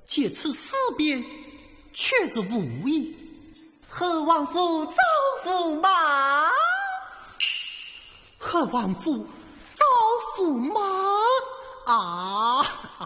借此思辨，却是无益。 何王府招驸马？ 何王府招驸马啊！